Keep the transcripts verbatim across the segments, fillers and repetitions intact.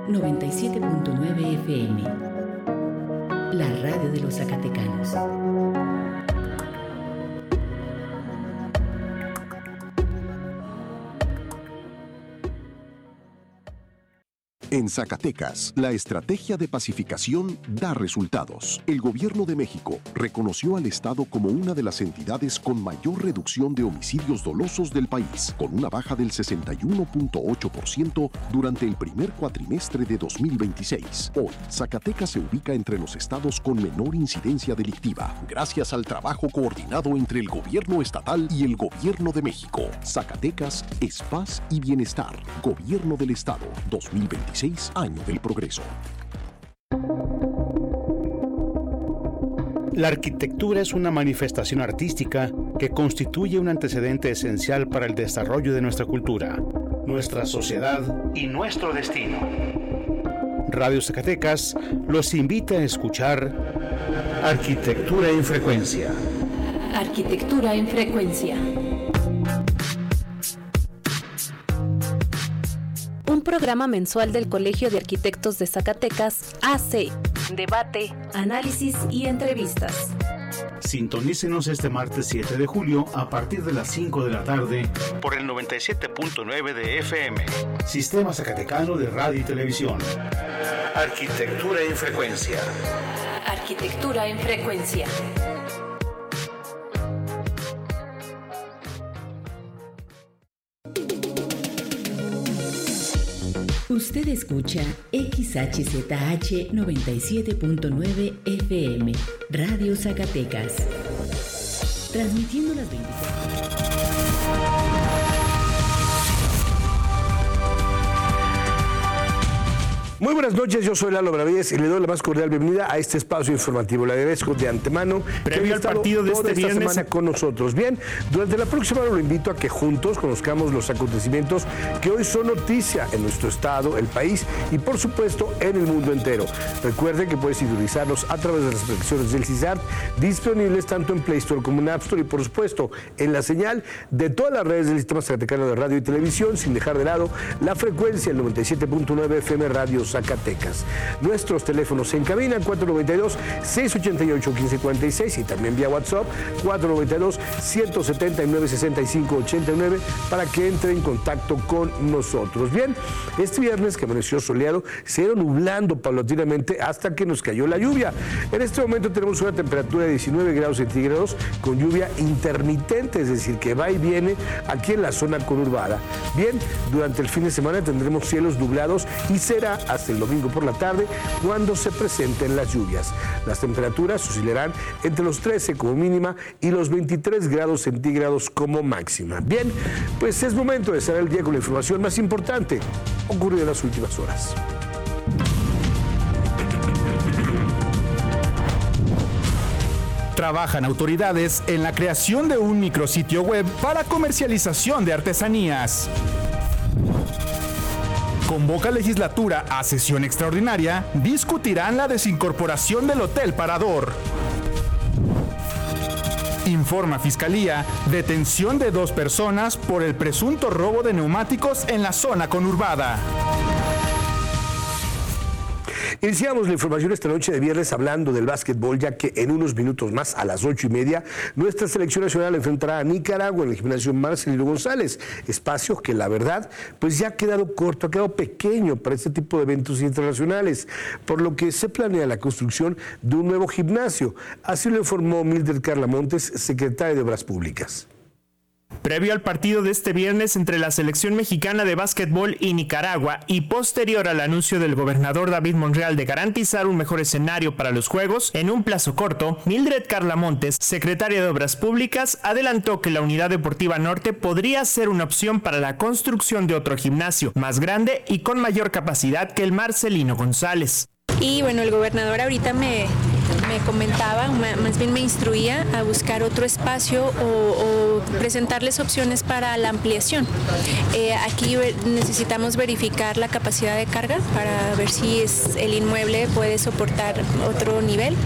noventa y siete punto nueve F M, la radio de los zacatecanos. En Zacatecas, la estrategia de pacificación da resultados. El Gobierno de México reconoció al Estado como una de las entidades con mayor reducción de homicidios dolosos del país, con una baja del sesenta y uno punto ocho por ciento durante el primer cuatrimestre de dos mil veintiséis. Hoy, Zacatecas se ubica entre los estados con menor incidencia delictiva, gracias al trabajo coordinado entre el Gobierno estatal y el Gobierno de México. Zacatecas es paz y bienestar. Gobierno del Estado, dos mil veintiséis. Año del progreso. La arquitectura es una manifestación artística que constituye un antecedente esencial para el desarrollo de nuestra cultura, nuestra sociedad y nuestro destino. Radio Zacatecas los invita a escuchar Arquitectura en Frecuencia. Arquitectura en Frecuencia. Un programa mensual del Colegio de Arquitectos de Zacatecas, A C. Debate, análisis y entrevistas. Sintonícenos este martes siete de julio a partir de las cinco de la tarde por el noventa y siete punto nueve de F M. Sistema Zacatecano de Radio y Televisión. Arquitectura en Frecuencia. Arquitectura en Frecuencia. Usted escucha X H Z H noventa y siete punto nueve F M, Radio Zacatecas, transmitiendo las veinticuatro. Muy buenas noches, yo soy Lalo Bravíez y le doy la más cordial bienvenida a este espacio informativo. Le agradezco de antemano previo al partido de este esta viernes semana con nosotros. Bien, durante la próxima hora lo invito a que juntos conozcamos los acontecimientos que hoy son noticia en nuestro estado, el país y por supuesto en el mundo entero. Recuerde que puede sintonizarnos a través de las aplicaciones del CISART, disponibles tanto en Play Store como en App Store y por supuesto en la señal de todas las redes del Sistema Zacatecano de Radio y Televisión, sin dejar de lado la frecuencia el noventa y siete punto nueve F M Radio Zacatecas. Nuestros teléfonos en cabina cuatro nueve dos, seis ocho ocho, uno cinco cuatro seis y también vía WhatsApp cuatro nueve dos, uno siete nueve, seis cinco ocho nueve para que entre en contacto con nosotros. Bien, este viernes que amaneció soleado se iba nublando paulatinamente hasta que nos cayó la lluvia. En este momento tenemos una temperatura de diecinueve grados centígrados con lluvia intermitente, es decir, que va y viene aquí en la zona conurbada. Bien, durante el fin de semana tendremos cielos nublados y será hasta el domingo por la tarde cuando se presenten las lluvias. Las temperaturas oscilarán entre los trece como mínima y los veintitrés grados centígrados como máxima. Bien, pues es momento de cerrar el día con la información más importante ocurrida en las últimas horas. Trabajan autoridades en la creación de un micrositio web para comercialización de artesanías. Convoca legislatura a sesión extraordinaria, discutirán la desincorporación del Hotel Parador. Informa Fiscalía, detención de dos personas por el presunto robo de neumáticos en la zona conurbada. Iniciamos la información esta noche de viernes hablando del básquetbol, ya que en unos minutos más, a las ocho y media, nuestra selección nacional enfrentará a Nicaragua en el gimnasio Marcelino González, espacio que la verdad pues ya ha quedado corto, ha quedado pequeño para este tipo de eventos internacionales, por lo que se planea la construcción de un nuevo gimnasio. Así lo informó Mildred Carla Montes, secretaria de Obras Públicas. Previo al partido de este viernes entre la selección mexicana de básquetbol y Nicaragua y posterior al anuncio del gobernador David Monreal de garantizar un mejor escenario para los Juegos en un plazo corto, Mildred Carla Montes, secretaria de Obras Públicas, adelantó que la Unidad Deportiva Norte podría ser una opción para la construcción de otro gimnasio más grande y con mayor capacidad que el Marcelino González. Y bueno, el gobernador ahorita me, me comentaba, más bien me instruía a buscar otro espacio o, o presentarles opciones para la ampliación. Eh, aquí necesitamos verificar la capacidad de carga para ver si es, el inmueble puede soportar otro nivel.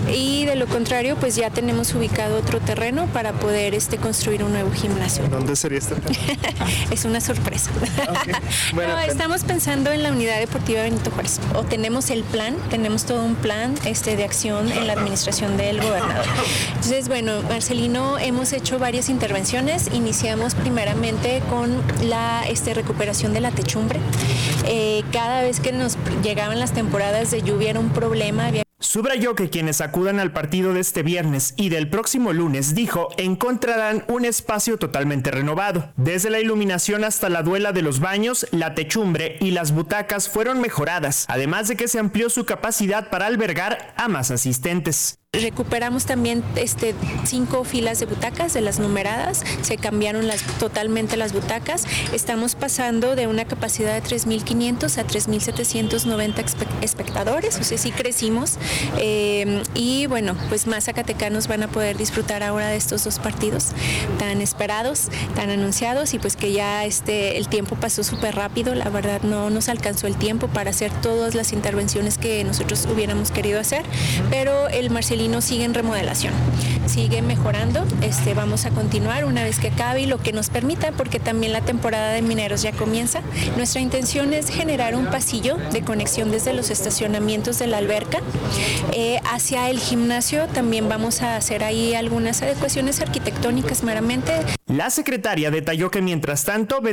y de lo contrario, pues ya tenemos ubicado otro terreno para poder este, construir un nuevo gimnasio. ¿Dónde sería este terreno? Es una sorpresa. Okay. Bueno, no, estamos pensando en la Unidad Deportiva Benito Juárez. O tenemos el plan, tenemos todo un plan este, de acción en la administración del gobernador. Entonces, bueno, Marcelino, hemos hecho varias intervenciones. Iniciamos primeramente con la este, recuperación de la techumbre. Eh, cada vez que nos llegaban las temporadas de lluvia era un problema. Había Subrayó que quienes acudan al partido de este viernes y del próximo lunes, dijo, encontrarán un espacio totalmente renovado. Desde la iluminación hasta la duela de los baños, la techumbre y las butacas fueron mejoradas, además de que se amplió su capacidad para albergar a más asistentes. Recuperamos también este, cinco filas de butacas de las numeradas, se cambiaron las, totalmente las butacas. Estamos pasando de una capacidad de tres mil quinientos a tres mil setecientos noventa espectadores, o sea, sí crecimos. Eh, y bueno, pues más zacatecanos van a poder disfrutar ahora de estos dos partidos tan esperados, tan anunciados, y pues que ya este, el tiempo pasó súper rápido. La verdad no nos alcanzó el tiempo para hacer todas las intervenciones que nosotros hubiéramos querido hacer, pero el Marcelino sigue en remodelación, sigue mejorando. Este, vamos a continuar una vez que acabe y lo que nos permita, porque también la temporada de mineros ya comienza. Nuestra intención es generar un pasillo de conexión desde los estacionamientos de la alberca eh, hacia el gimnasio. También vamos a hacer ahí algunas adecuaciones arquitectónicas meramente. La secretaria detalló que mientras tanto